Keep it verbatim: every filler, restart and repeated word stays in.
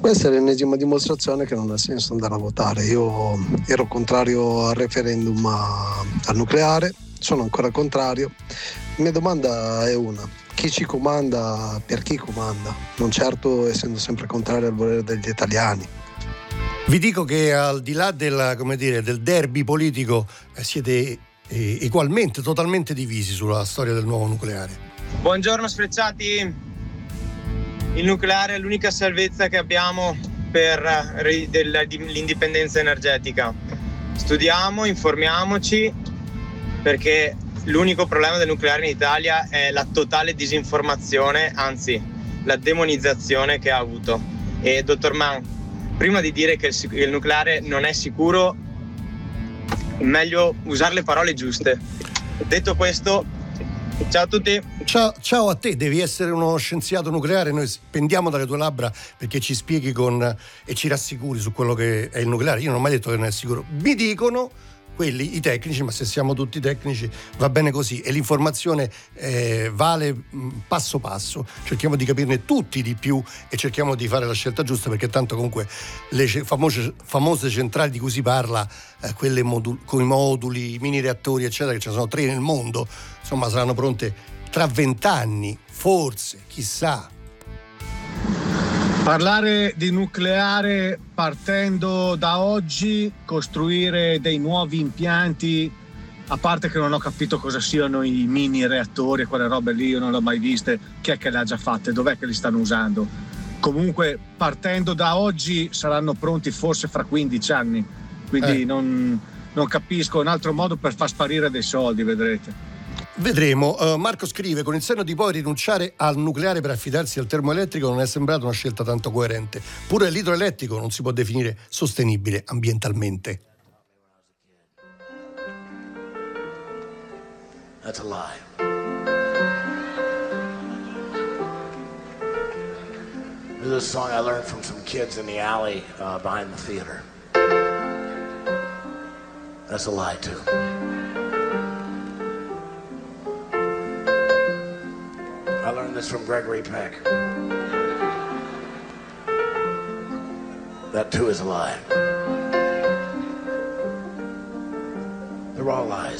Questa è l'ennesima dimostrazione che non ha senso andare a votare. Io ero contrario al referendum a, al nucleare, sono ancora contrario. La mia domanda è una: chi ci comanda, per chi comanda? Non certo essendo sempre contrario al volere degli italiani. Vi dico che al di là del, come dire, del derby politico eh, siete eh, ugualmente, totalmente divisi sulla storia del nuovo nucleare. Buongiorno Sfrecciati. Il nucleare è l'unica salvezza che abbiamo per l'indipendenza energetica. Studiamo, informiamoci, perché l'unico problema del nucleare in Italia è la totale disinformazione, anzi la demonizzazione che ha avuto. E dottor Mann, prima di dire che il nucleare non è sicuro, è meglio usare le parole giuste. Detto questo, ciao a tutti. Ciao, ciao a te, devi essere uno scienziato nucleare, noi spendiamo dalle tue labbra perché ci spieghi con e ci rassicuri su quello che è il nucleare. Io non ho mai detto che non è sicuro. Mi dicono quelli, i tecnici, ma se siamo tutti tecnici va bene così, e l'informazione eh, vale mh, passo passo, cerchiamo di capirne tutti di più e cerchiamo di fare la scelta giusta, perché tanto comunque le ce- famose, famose centrali di cui si parla, eh, quelle modul- con i moduli, i mini reattori eccetera, che ce ne sono tre nel mondo, insomma saranno pronte tra vent'anni, forse, chissà. Parlare di nucleare partendo da oggi, costruire dei nuovi impianti, a parte che non ho capito cosa siano i mini reattori e quelle robe lì, io non le ho mai viste, chi è che le ha già fatte, dov'è che li stanno usando? Comunque partendo da oggi saranno pronti forse fra quindici anni, quindi eh. non, non capisco un altro modo per far sparire dei soldi, vedrete. Vedremo. Uh, Marco scrive: con il senno di poi rinunciare al nucleare per affidarsi al termoelettrico non è sembrata una scelta tanto coerente. Pure l'idroelettrico non si può definire sostenibile ambientalmente. That's a lie. This is a song I learned from some kids in the alley uh, behind the theater. That's a lie too. I learned this from Gregory Peck. That too is a lie. They're all lies.